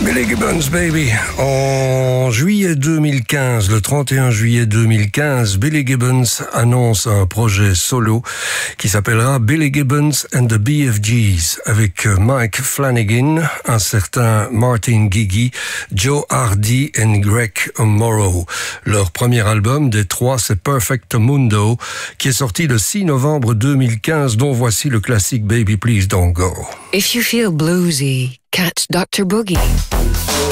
Billy Gibbons, baby. En juillet 2015, le 31 juillet 2015, Billy Gibbons annonce un projet solo qui s'appellera Billy Gibbons and the BFGs avec Mike Flanagan, un certain Martin Gigi, Joe Hardy et Greg Morrow. Leur premier album des trois, c'est Perfect Mundo, qui est sorti le 6 novembre 2015, dont voici le classique Baby Please Don't Go. If you feel bluesy, catch Dr. Boogie.